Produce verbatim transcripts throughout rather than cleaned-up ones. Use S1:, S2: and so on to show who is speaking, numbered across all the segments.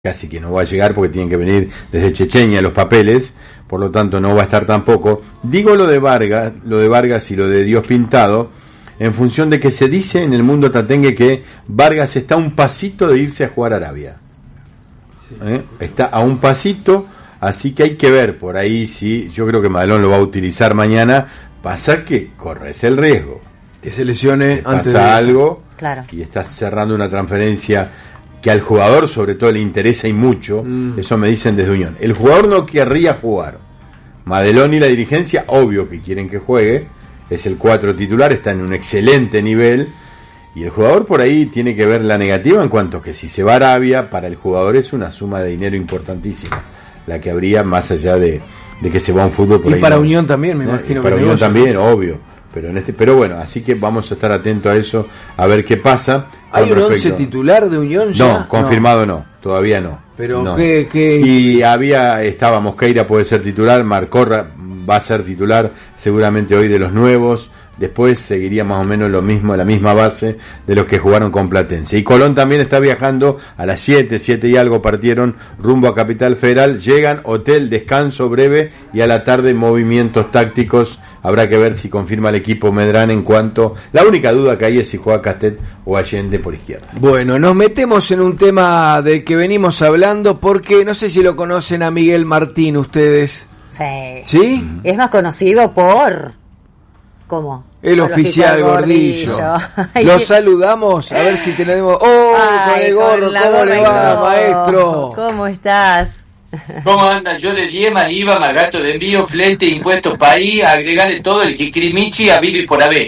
S1: casi que no va a llegar porque tienen que venir desde Chechenia los papeles, por lo tanto no va a estar tampoco. Digo lo de Vargas, lo de Vargas y lo de Dios Pintado, en función de que se dice en el mundo tatengue que Vargas está a un pasito de irse a jugar a Arabia. ¿Eh? Está a un pasito, así que hay que ver por ahí si, yo creo que Madelón lo va a utilizar mañana, pasa que corres el riesgo.
S2: Que se lesione
S1: que
S2: antes
S1: pasa
S2: de...
S1: algo,
S3: claro.
S1: Y estás cerrando una transferencia que al jugador sobre todo le interesa y mucho, mm. Eso me dicen desde Unión. El jugador no querría jugar. Madelón y la dirigencia, obvio que quieren que juegue, es el cuatro titular, está en un excelente nivel, y el jugador por ahí tiene que ver la negativa en cuanto que si se va a Arabia, para el jugador es una suma de dinero importantísima, la que habría más allá de, de que se va a un fútbol por
S2: y
S1: ahí.
S2: Para
S1: no,
S2: Unión también, me
S1: ¿no?
S2: imagino.
S1: Y para
S2: que
S1: Unión
S2: negocio.
S1: también, obvio. Pero en este, pero bueno, así que vamos a estar atentos a eso, a ver qué pasa.
S2: ¿Hay un once titular de Unión ya?
S1: No, confirmado no, no todavía no.
S2: Pero
S1: no.
S2: ¿qué, qué?
S1: Y había, estaba Mosqueira, puede ser titular, Marcorra va a ser titular seguramente hoy de los nuevos, después seguiría más o menos lo mismo, la misma base de los que jugaron con Platense. Y Colón también está viajando a las siete, siete y algo partieron rumbo a Capital Federal, llegan, hotel, descanso breve y a la tarde movimientos tácticos. Habrá que ver si confirma el equipo Medrán en cuanto... La única duda que hay es si juega Castet o Allende por izquierda.
S2: Bueno, nos metemos en un tema del que venimos hablando porque no sé si lo conocen a Miguel Martín ustedes.
S3: Sí.
S2: ¿Sí?
S3: Es más conocido por... ¿Cómo?
S2: El
S3: por
S2: oficial, oficial Gordillo. Gordillo. Lo saludamos, a ver si tenemos... ¡Oh,
S3: ay,
S2: con el gorro!
S3: Con
S2: ¿Cómo le va,
S3: gorro.
S2: maestro?
S3: ¿Cómo estás?
S4: ¿Cómo anda? Yo de Diema, I V A, Margato de envío, flete, impuestos país, agregarle todo el Kikirimichi a Vivi por A B.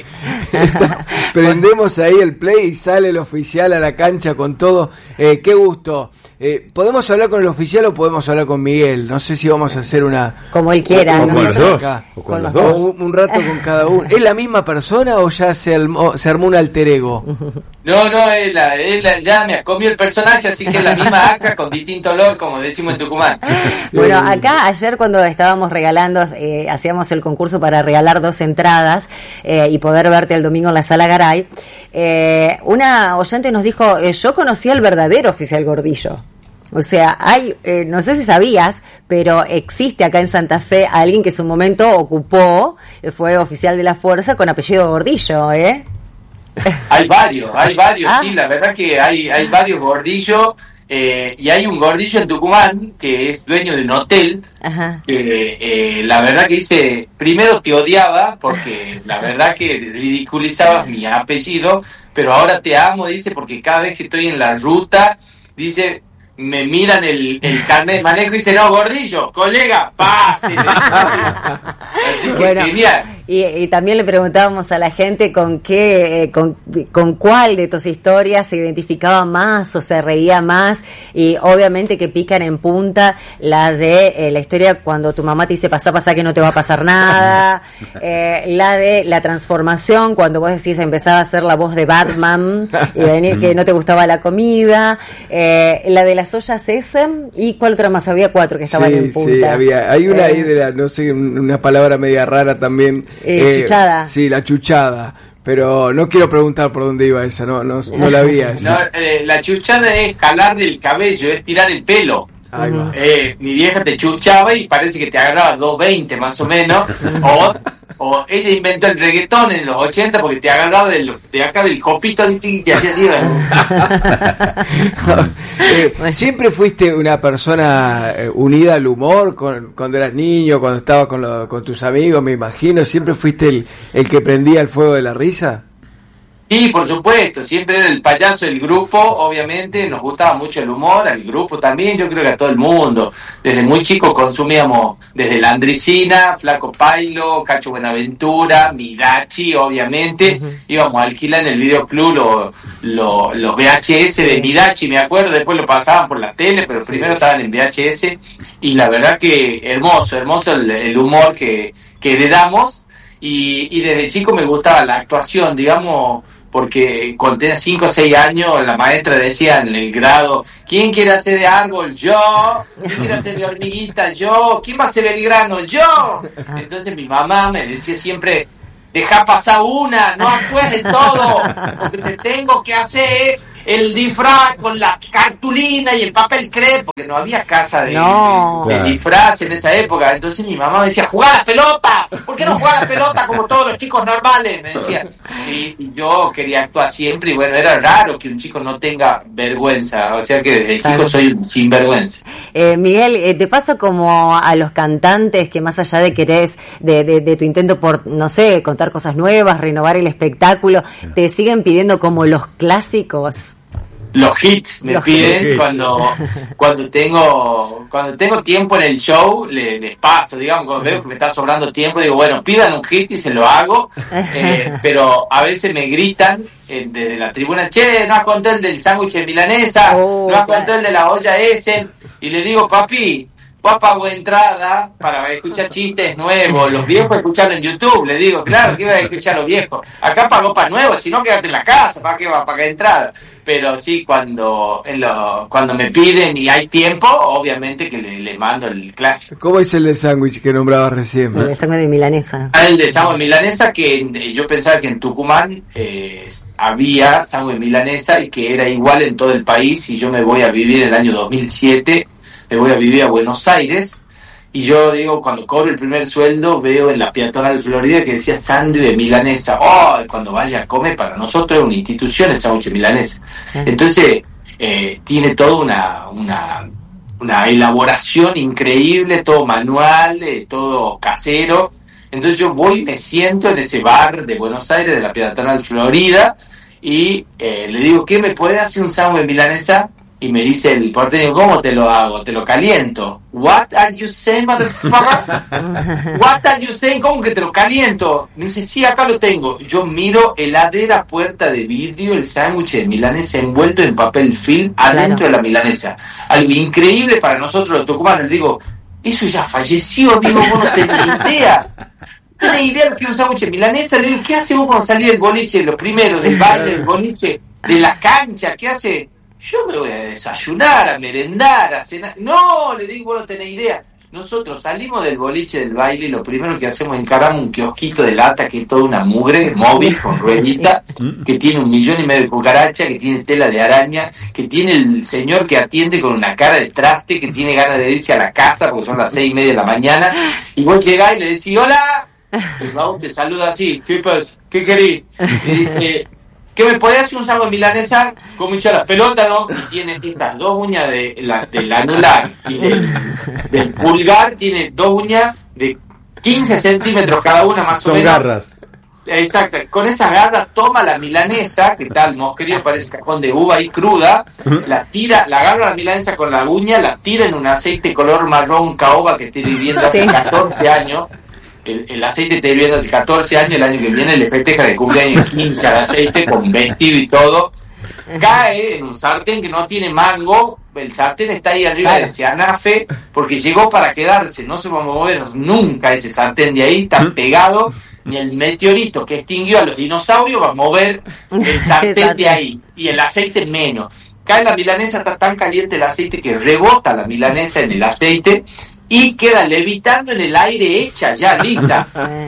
S2: Prendemos ahí el play y sale el oficial a la cancha con todo. Eh, qué gusto. Eh, ¿Podemos hablar con el oficial o podemos hablar con Miguel? No sé si vamos a hacer una...
S3: Como él quiera.
S1: O con los dos. O con, con los dos.
S2: O un, un rato con cada uno. ¿Es la misma persona o ya se armó, se armó un alter ego?
S4: No, no, es la, es la, ya me comió el personaje, así que es la misma acá con distinto olor, como decimos en Tucumán.
S3: Bueno, acá ayer cuando estábamos regalando, eh, hacíamos el concurso para regalar dos entradas eh, y poder verte el domingo en la Sala Garay, eh, una oyente nos dijo, eh, yo conocí al verdadero oficial Gordillo. O sea, hay, eh, no sé si sabías, pero existe acá en Santa Fe alguien que en su momento ocupó, eh, fue oficial de la fuerza con apellido Gordillo, ¿eh?
S4: Hay varios, hay varios,
S3: ah.
S4: sí, la verdad que hay, hay varios Gordillos, eh, y hay un Gordillo en Tucumán que es dueño de un hotel.
S3: Ajá.
S4: que eh, la verdad que dice, primero te odiaba porque la verdad que ridiculizabas mi apellido, pero ahora te amo, dice, porque cada vez que estoy en la ruta, dice... me miran el, el carnet de manejo y dicen, no, Gordillo, colega, pase. Así que bueno, genial.
S3: Y, y también le preguntábamos a la gente con qué, con, con cuál de tus historias se identificaba más o se reía más, y obviamente que pican en punta la de eh, la historia cuando tu mamá te dice pasá, pasá que no te va a pasar nada, eh, la de la transformación cuando vos decís empezaba a hacer la voz de Batman y venir que no te gustaba la comida, eh, la de las ollas ese, y cuál otra más, había cuatro que estaban
S2: sí,
S3: en punta.
S2: Sí, había, hay una eh, ahí de la, no sé, una palabra media rara también.
S3: Eh, eh, chuchada.
S2: Sí, la chuchada. Pero no quiero preguntar por dónde iba esa, no no, no la vi esa.
S4: No, eh, la chuchada es jalar del cabello, es tirar el pelo.
S2: Ahí va.
S4: Eh, mi vieja te chuchaba y parece que te agarraba dos veinte más o menos. o, o ella inventó el reggaetón en los ochenta porque te agarraba de, de acá del copito así y te hacía arriba.
S2: eh, ¿Siempre fuiste una persona eh, unida al humor con, cuando eras niño, cuando estabas con, lo, con tus amigos, me imagino? ¿Siempre fuiste el, el que prendía el fuego de la risa?
S4: Sí, por supuesto, siempre era el payaso del grupo, obviamente, nos gustaba mucho el humor, al grupo también, yo creo que a todo el mundo. Desde muy chico consumíamos desde la Andricina, Flaco Pailo, Cacho Buenaventura, Midachi, obviamente, uh-huh. íbamos a alquilar en el videoclub los lo, los V H S de Midachi, me acuerdo, después lo pasaban por la tele, pero sí. primero estaban en V H S, y la verdad que hermoso, hermoso el, el humor que, que le damos, y, y desde chico me gustaba la actuación, digamos, porque cuando tenía cinco o seis años la maestra decía en el grado, ¿quién quiere hacer de árbol? Yo. ¿Quién quiere hacer de hormiguita? Yo. ¿Quién va a hacer Belgrano? Yo. Entonces mi mamá me decía siempre, deja pasar una, no actúes de todo, porque te tengo que hacer el disfraz con la cartulina y el papel crepe, porque no había casa de,
S3: no.
S4: de, de disfraz en esa época. Entonces mi mamá me decía, ¡jugá a la pelota! ¿Por qué no jugás a la pelota como todos los chicos normales? Me decía. Y, y yo quería actuar siempre, y bueno, era raro que un chico no tenga vergüenza, o sea que desde claro. chico soy sinvergüenza.
S3: Eh, Miguel, eh, te pasa como a los cantantes que más allá de querés, de, de, de tu intento por, no sé, contar cosas nuevas, renovar el espectáculo, te siguen pidiendo como los clásicos.
S4: Los hits me
S3: los
S4: piden
S3: hits.
S4: cuando cuando tengo cuando tengo tiempo en el show, les, les paso, digamos, cuando veo que me está sobrando tiempo, digo, bueno, pidan un hit y se lo hago, eh, pero a veces me gritan eh, desde la tribuna, che, no has contado el del sándwich de milanesa,
S3: oh,
S4: no has contado el de la olla ese, y le digo, papi, vos pago entrada para escuchar chistes nuevos, los viejos escucharlo en YouTube, le digo, claro, que iba a escuchar los viejos, acá pagó para nuevos, si no quédate en la casa, ¿para qué va a pagar entrada? Pero sí, cuando en lo, cuando me piden y hay tiempo, obviamente que le, le mando el clásico.
S2: ¿Cómo es el de sándwich que nombraba recién?
S3: El de sándwich de milanesa.
S4: Ah, el de sándwich de milanesa, que eh, yo pensaba que en Tucumán eh, había sándwich de milanesa y que era igual en todo el país, y yo me voy a vivir en el año dos mil siete, me voy a vivir a Buenos Aires, y yo digo, cuando cobro el primer sueldo, veo en la peatonal Florida que decía sándwich de milanesa. Oh, cuando vaya a comer, para nosotros es una institución el sándwich de milanesa. Entonces, eh, tiene toda una, una, una elaboración increíble, todo manual, eh, todo casero. Entonces yo voy y me siento en ese bar de Buenos Aires, de la peatonal Florida, y eh, le digo, ¿qué me puede hacer un sándwich de milanesa? Y me dice el porteño, ¿cómo te lo hago? Te lo caliento. What are you saying, motherfucker? What are you saying? ¿Cómo que te lo caliento? Me dice, sí, acá lo tengo. Yo miro heladera, puerta de vidrio, el sándwich de milanesa envuelto en papel film adentro claro. de la milanesa. Algo increíble para nosotros los tucumanos. Digo, eso ya falleció, amigo, vos no tenés idea. ¿No tenés idea de lo que es un sándwich de milanesa? Le digo, ¿qué hace vos cuando salís del boliche? Lo primero, del baile, del boliche, de la cancha, ¿qué hace? Yo me voy a desayunar, a merendar, a cenar. No, le digo, vos no tenés idea. Nosotros salimos del boliche del baile y lo primero que hacemos es encaramos un kiosquito de lata que es toda una mugre móvil con ruedita, que tiene un millón y medio de cucarachas, que tiene tela de araña, que tiene el señor que atiende con una cara de traste, que tiene ganas de irse a la casa porque son las seis y media de la mañana, y vos llegás y le decís, hola, el vago te saluda así, ¿qué pasa? ¿Qué querés? Y dice, ¿qué me podés hacer un sándwich milanesa con muchas las pelotas, no? Y tiene estas dos uñas de la, del anular y del, del pulgar, tiene dos uñas de quince centímetros cada una más
S1: Son
S4: o menos.
S1: Son garras.
S4: Exacto, con esas garras toma la milanesa, que tal mosquerío, parece cajón de uva y cruda, la tira, la agarra la milanesa con la uña, la tira en un aceite color marrón caoba que estoy viviendo hace sí. catorce años. El, el aceite está hirviendo hace catorce años, el año que viene le festeja de cumpleaños quince al aceite con vestido y todo. Cae en un sartén que no tiene mango, el sartén está ahí arriba claro. de ese anafe porque llegó para quedarse, no se va a mover nunca ese sartén de ahí, tan pegado, ni el meteorito que extinguió a los dinosaurios va a mover el sartén de ahí, y el aceite menos. Cae la milanesa, está tan caliente el aceite que rebota la milanesa en el aceite y queda levitando en el aire, hecha ya, lista.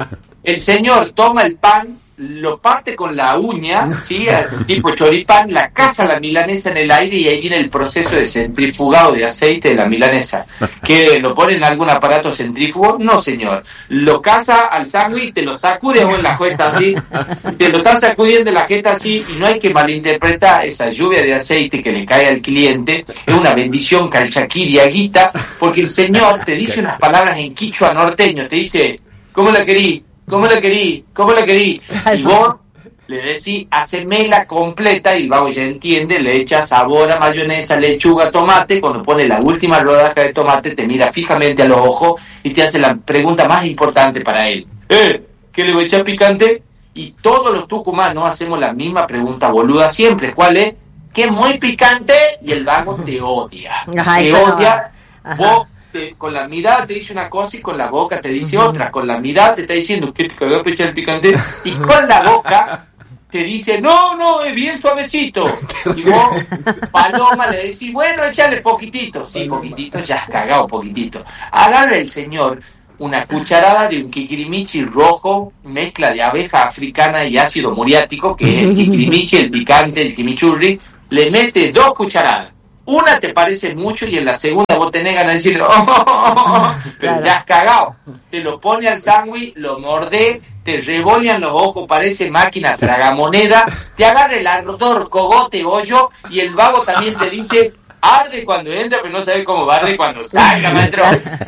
S4: El señor toma el pan, lo parte con la uña, ¿sí? Tipo choripán, la caza la milanesa en el aire, y ahí viene el proceso de centrifugado de aceite de la milanesa. ¿Que lo pone en algún aparato centrífugo? No, señor. Lo caza al sándwich, te lo sacude en la jeta así, te lo está sacudiendo la jeta así, y no hay que malinterpretar esa lluvia de aceite que le cae al cliente. Es una bendición calchaquí aguita, porque el señor te dice unas palabras en quichua norteño, te dice, ¿cómo la querí? ¿Cómo la querí? ¿Cómo la querí? Y vos le decís, hacemela completa, y el vago ya entiende, le echa sabor a mayonesa, lechuga, tomate. Cuando pone la última rodaja de tomate, te mira fijamente a los ojos y te hace la pregunta más importante para él. ¿Eh? ¿Qué le voy a echar picante? Y todos los tucumanos hacemos la misma pregunta boluda siempre. ¿Cuál es? ¿Qué muy picante? Y el vago te odia.
S3: Ajá,
S4: te odia. No. Vos Te, con la mirada te dice una cosa y con la boca te dice uh-huh. otra. Con la mirada te está diciendo que te cagó a echar el picante, y con la boca te dice, no, no, es bien suavecito. Y vos, paloma, le decís, bueno, échale poquitito. Sí, poquitito, ya has cagado poquitito. Agarra el señor una cucharada de un kikirimichi rojo, mezcla de abeja africana y ácido muriático, que es el kikirimichi, el picante, el chimichurri. le mete dos cucharadas. Una te parece mucho y en la segunda vos tenés ganas de decirle, oh, oh, oh, oh, pero
S3: Claro.
S4: te has cagado. Te lo pone al sándwich, lo mordés, te revolean los ojos, parece máquina tragamoneda, te agarra el ardor, cogote, hoyo, y el vago también te dice, arde cuando entra, pero no sabe cómo arde cuando salga, maestro.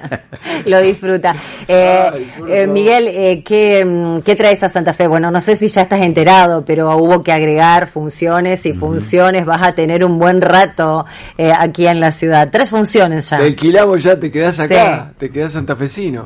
S3: Lo disfruta. Eh,
S2: Ay, por
S3: eh,
S2: favor.
S3: Miguel, eh, ¿qué, mm, ¿qué traes a Santa Fe? Bueno, no sé si ya estás enterado, pero hubo que agregar funciones y funciones. Vas a tener un buen rato eh, aquí en la ciudad. Tres funciones ya.
S2: Te alquilamos ya, te quedás acá,
S3: Sí.
S2: te quedás santafesino.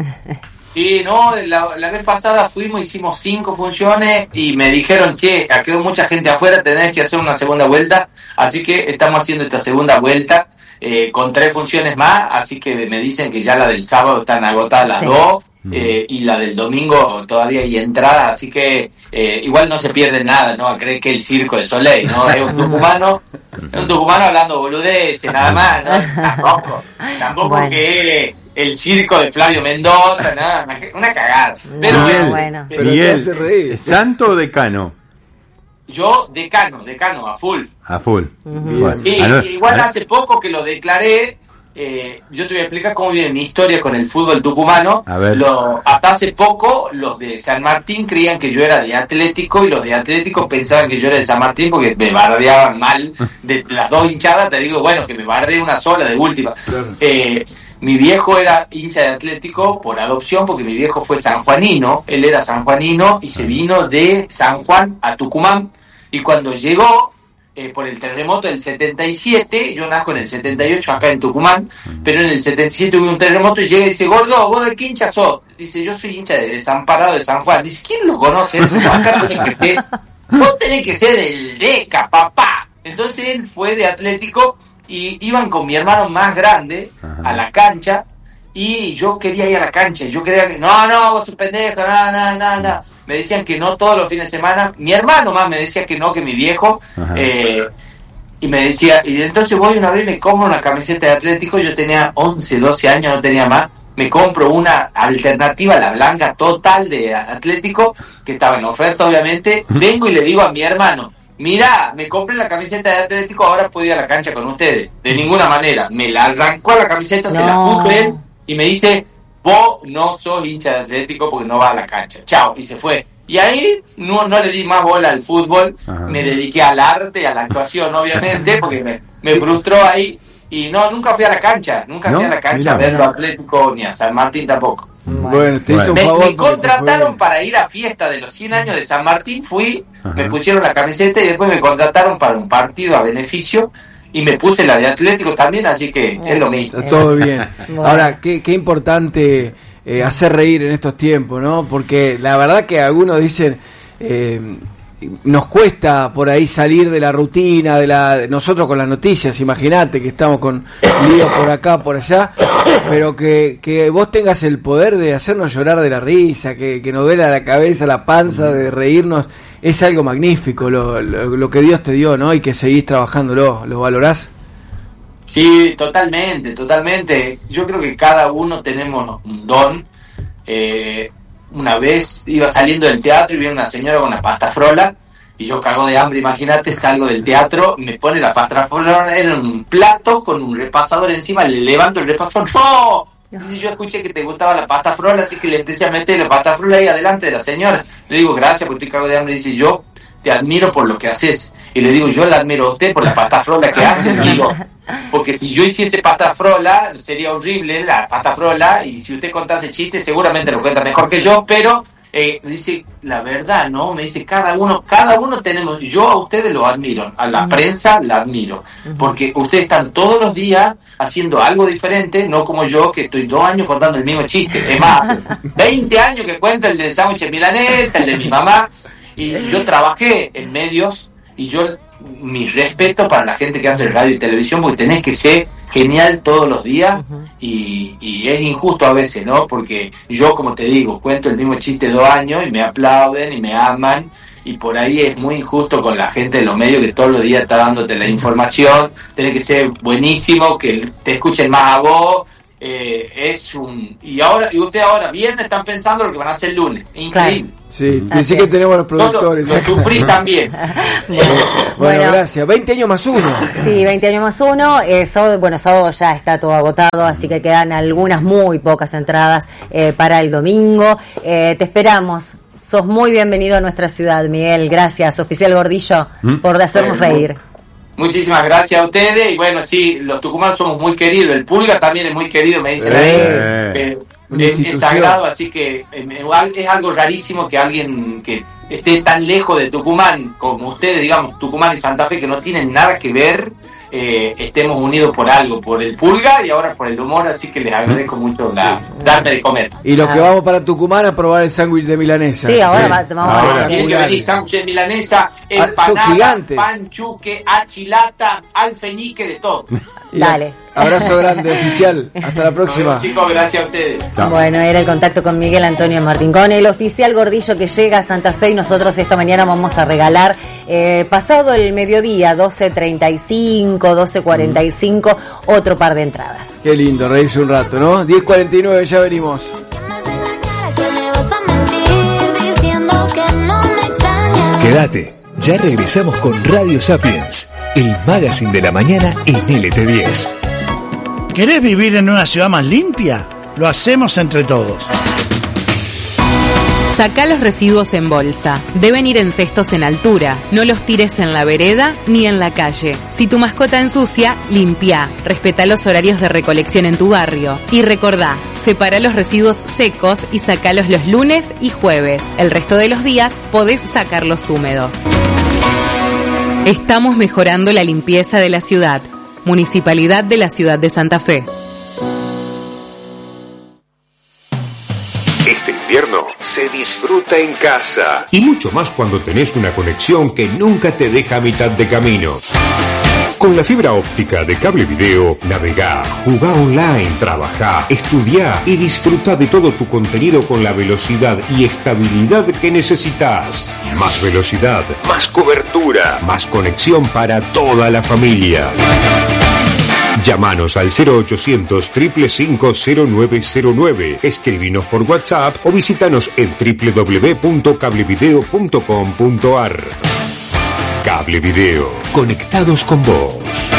S4: Y no, la, la vez pasada fuimos, hicimos cinco funciones y me dijeron, che, quedó mucha gente afuera, tenés que hacer una segunda vuelta, así que estamos haciendo esta segunda vuelta eh, con tres funciones más, así que me dicen que ya la del sábado están agotadas las
S3: Sí.
S4: dos eh, y la del domingo todavía hay entrada, así que eh, igual no se pierde nada, ¿no? Cree que el circo de Soleil, ¿no? Es un tucumano, es un tucumano hablando boludeces, nada más, ¿no? Tampoco, tampoco
S3: Bueno.
S4: que el circo de Flavio Mendoza, nada, una, una cagada. Pero
S3: No,
S4: bueno,
S3: bueno.
S2: Pero te
S1: Miguel,
S2: hace reír.
S1: ¿santo o decano?
S4: yo decano, decano, a full.
S1: A full.
S2: Bien.
S4: Sí,
S1: ah, no,
S4: igual
S1: ah,
S4: hace poco que lo declaré, eh, yo te voy a explicar cómo viene mi historia con el fútbol tucumano.
S1: A ver.
S4: Lo, hasta hace poco los de San Martín creían que yo era de Atlético y los de Atlético pensaban que yo era de San Martín porque me bardeaban mal de las dos hinchadas. Te digo, bueno, que me bardeé una sola de última.
S2: Claro.
S4: Eh, mi viejo era hincha de Atlético por adopción porque mi viejo fue sanjuanino, él era sanjuanino y se vino de San Juan a Tucumán y cuando llegó eh, por el terremoto del setenta y siete, yo nazco en el setenta y ocho acá en Tucumán, pero en el setenta y siete hubo un terremoto y llega y dice, gordo, ¿vos de qué hincha sos? Dice, yo soy hincha de Desamparado de San Juan. Dice, ¿quién lo conoce eso? Acá tenés que ser, vos tenés que ser del DECA, papá. Entonces él fue de Atlético y iban con mi hermano más grande
S1: Ajá.
S4: a la cancha y yo quería ir a la cancha, yo quería que, no, no, vos sos pendejo, no, no, no, no. Me decían que no todos los fines de semana, mi hermano más me decía que no, que mi viejo,
S1: Ajá.
S4: eh, y me decía, y entonces voy una vez, me compro una camiseta de Atlético, yo tenía once, doce años, no tenía más, me compro una alternativa, la blanca total de Atlético, que estaba en oferta obviamente, vengo y le digo a mi hermano, mirá, me compré la camiseta de Atlético, ahora puedo ir a la cancha con ustedes. De ninguna manera. Me la arrancó la camiseta, se la
S3: No.
S4: puse él y me dice, vos no sos hincha de Atlético porque no vas a la cancha. Chao. Y se fue. Y ahí no, no le di más bola al fútbol,
S1: Ajá.
S4: me dediqué al arte, a la actuación, obviamente, porque me, me frustró ahí. Y no, nunca fui a la cancha, nunca
S1: ¿No?
S4: fui a la cancha a
S1: Mirá.
S4: verlo a Atlético ni a San Martín tampoco.
S2: Bueno, te
S1: Bueno.
S2: hizo un
S4: Me,
S2: favor.
S4: me
S2: porque te
S4: contrataron
S2: fue-
S4: para ir a fiesta de los cien años de San Martín, fui,
S1: Ajá.
S4: me pusieron la camiseta y después me contrataron para un partido a beneficio y me puse la de Atlético también, así que es lo mismo.
S2: Está todo bien.
S3: Bueno.
S2: Ahora, qué, qué importante eh, hacer reír en estos tiempos, ¿no? Porque la verdad que algunos dicen, eh, nos cuesta por ahí salir de la rutina, de la nosotros con las noticias, imagínate que estamos con líos por acá, por allá, pero que, que vos tengas el poder de hacernos llorar de la risa, que, que nos duela la cabeza, la panza, de reírnos, es algo magnífico lo, lo, lo que Dios te dio, ¿no? Y que seguís trabajándolo, ¿lo valorás?
S4: Sí, totalmente, totalmente. Yo creo que cada uno tenemos un don. Eh, una vez iba saliendo del teatro y vi una señora con una pasta frola y yo cago de hambre, imagínate, salgo del teatro, me pone la pasta frola en un plato con un repasador encima, le levanto el repasador, ¡no! Entonces yo escuché que te gustaba la pasta frola, así que le empecé a meter la pasta frola ahí adelante de la señora. Le digo, gracias porque estoy cago de hambre. Y dice, yo te admiro por lo que haces. Y le digo, yo la admiro a usted por la pasta frola que hace. Le digo, porque si yo hiciera pasta frola, sería horrible la pasta frola, y si usted contase chistes, seguramente lo cuenta mejor que yo, pero eh, dice, la verdad, ¿no? Me dice, cada uno, cada uno tenemos, yo a ustedes lo admiro, a la prensa la admiro, porque ustedes están todos los días haciendo algo diferente, no como yo, que estoy dos años contando el mismo chiste, es más, veinte años que cuento el del sándwich milanés, el de mi mamá, y yo trabajé en medios, y yo, mi respeto para la gente que hace radio y televisión, porque tenés que ser genial todos los días, y, y es injusto a veces, ¿no? Porque yo, como te digo, cuento el mismo chiste dos años y me aplauden y me aman, y por ahí es muy injusto con la gente de los medios que todos los días está dándote la información. Tenés que ser buenísimo, que te escuchen más a vos, eh, es un... Y ahora y usted ahora, viernes, están pensando lo que van a hacer el lunes. Increíble.
S2: Claro. Sí, así que tenemos los productores.
S4: Lo, lo sufrí también.
S2: bueno, bueno, bueno, gracias. veinte años más uno.
S3: Sí, veinte años más uno. Eh, sábado, bueno, sábado ya está todo agotado, así que quedan algunas muy pocas entradas eh, para el domingo. Eh, te esperamos. Sos muy bienvenido a nuestra ciudad, Miguel. Gracias, oficial Gordillo, ¿Mm? por hacernos bueno, reír.
S4: Muchísimas gracias a ustedes. Y bueno, sí, los tucumanos somos muy queridos. El Pulga también es muy querido, me dicen
S2: eh.
S4: ahí. Eh, Es, es sagrado, así que es algo rarísimo que alguien que esté tan lejos de Tucumán como ustedes, digamos, Tucumán y Santa Fe, que no tienen nada que ver, eh, estemos unidos por algo, por el Pulga y ahora por el humor, así que les agradezco mucho la, darme de comer.
S2: Y los ah. que vamos para Tucumán a probar el sándwich de milanesa.
S3: Sí, ahora sí. Va, vamos
S4: ahora. Tienen que venir sándwich de milanesa, empanada, pan chuque, achilata, alfeñique, de todo.
S3: Dale.
S2: Abrazo grande, oficial. Hasta la próxima.
S4: Bueno, chicos, gracias a ustedes.
S3: Chao. Bueno, era el contacto con Miguel Antonio Martincón, el oficial Gordillo que llega a Santa Fe, y nosotros esta mañana vamos a regalar, eh, pasado el mediodía, doce treinta y cinco, doce cuarenta y cinco, otro par de entradas.
S2: Qué lindo, reírse un rato, ¿no? diez cuarenta y nueve, ya venimos.
S5: Quédate, ya regresamos con Radio Sapiens, el magazine de la mañana en L T diez.
S6: ¿Querés vivir en una ciudad más limpia? Lo hacemos entre todos.
S7: Sacá los residuos en bolsa. Deben ir en cestos en altura. No los tires en la vereda ni en la calle. Si tu mascota ensucia, limpia. Respetá los horarios de recolección en tu barrio. Y recordá, separa los residuos secos y sacalos los lunes y jueves. El resto de los días podés sacarlos húmedos. Estamos mejorando la limpieza de la ciudad. Municipalidad de la Ciudad de Santa Fe.
S8: Este invierno se disfruta en casa. Y mucho más cuando tenés una conexión que nunca te deja a mitad de camino. Con la fibra óptica de Cable Video, navegá, jugá online, trabajá, estudiá y disfruta de todo tu contenido con la velocidad y estabilidad que necesitas. Más velocidad, más cobertura, más conexión para toda la familia. Llámanos al cero ochocientos, cinco cinco cinco, cero nueve cero nueve, escribinos por WhatsApp o visítanos en doble u doble u doble u punto cablevideo punto com punto a r. Cable Video, conectados con vos.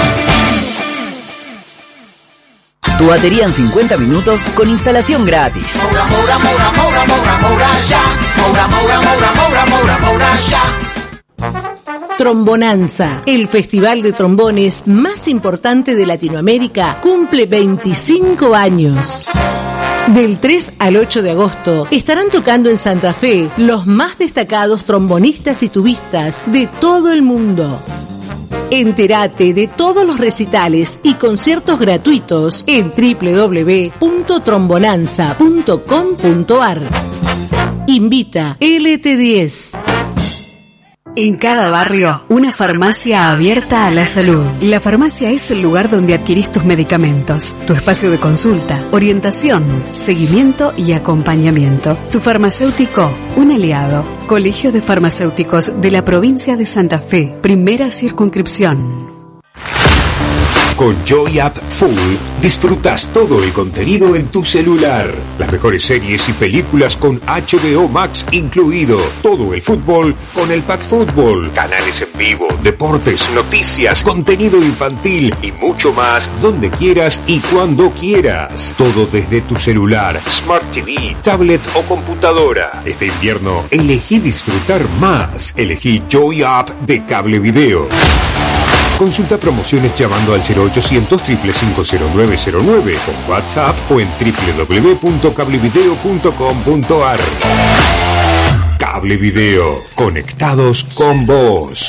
S9: Tu batería en cincuenta minutos con instalación gratis.
S10: Moura, moura, moura, moura, moura, moura, ya. Moura, moura, moura, moura, moura, moura, ya.
S11: Trombonanza, el festival de trombones más importante de Latinoamérica, cumple veinticinco años. Del tres al ocho de agosto estarán tocando en Santa Fe los más destacados trombonistas y tubistas de todo el mundo. Entérate de todos los recitales y conciertos gratuitos en doble u doble u doble u punto trombonanza punto com punto a r. Invita L T diez.
S12: En cada barrio, una farmacia abierta a la salud. La farmacia es el lugar donde adquirís tus medicamentos, tu espacio de consulta, orientación, seguimiento y acompañamiento. Tu farmacéutico, un aliado. Colegio de Farmacéuticos de la provincia de Santa Fe, primera circunscripción.
S8: Con Joy App Full disfrutas todo el contenido en tu celular. Las mejores series y películas con H B O Max incluido. Todo el fútbol con el Pack Fútbol. Canales en vivo, deportes, noticias, contenido infantil y mucho más donde quieras y cuando quieras. Todo desde tu celular, Smart T V, tablet o computadora. Este invierno elegí disfrutar más. Elegí Joy App de Cable Video. Consulta promociones llamando al cero ochocientos, cinco cinco cinco, cero nueve cero nueve con WhatsApp o en doble u doble u doble u punto cablevideo punto com punto a r. Cable Video, conectados con vos.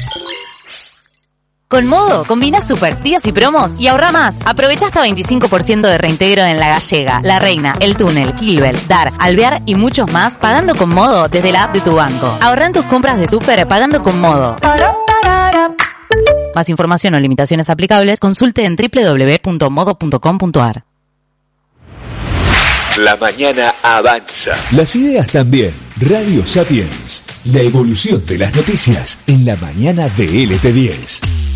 S13: Con Modo, combina super días y promos y ahorra más. Aprovecha hasta veinticinco por ciento de reintegro en La Gallega, La Reina, El Túnel, Kilbel, Dar, Alvear y muchos más pagando con Modo desde la app de tu banco. Ahorra en tus compras de super pagando con Modo. Más información o limitaciones aplicables, consulte en doble u doble u doble u punto modo punto com punto a r.
S8: La mañana avanza.
S5: Las ideas también. Radio Sapiens. La evolución de las noticias en la mañana de L T diez.